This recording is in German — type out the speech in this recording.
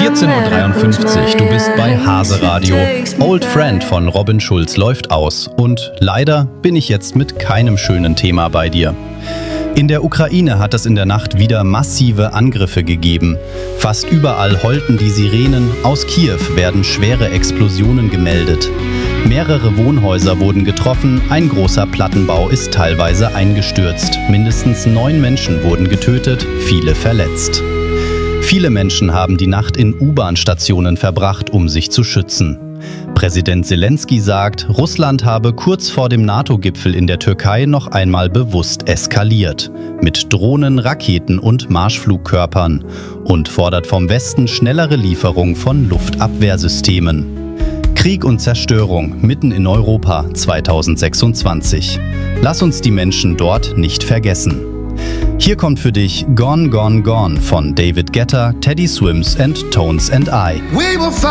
14:53 Uhr, du bist bei Hase Radio. Old Friend von Robin Schulz läuft aus und leider bin ich jetzt mit keinem schönen Thema bei dir. In der Ukraine hat es in der Nacht wieder massive Angriffe gegeben. Fast überall heulten die Sirenen. Aus Kiew werden schwere Explosionen gemeldet. Mehrere Wohnhäuser wurden getroffen, ein großer Plattenbau ist teilweise eingestürzt. Mindestens 9 Menschen wurden getötet, viele verletzt. Viele Menschen haben die Nacht in U-Bahn-Stationen verbracht, um sich zu schützen. Präsident Selenskyj sagt, Russland habe kurz vor dem NATO-Gipfel in der Türkei noch einmal bewusst eskaliert. Mit Drohnen, Raketen und Marschflugkörpern. Und fordert vom Westen schnellere Lieferung von Luftabwehrsystemen. Krieg und Zerstörung mitten in Europa 2026. Lass uns die Menschen dort nicht vergessen. Hier kommt für dich Gone, Gone, Gone von David Guetta, Teddy Swims and Tones and I.